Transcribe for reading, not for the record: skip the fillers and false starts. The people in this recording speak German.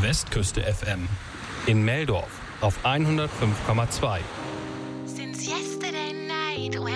Westküste FM. In Meldorf auf 105,2. Since yesterday night when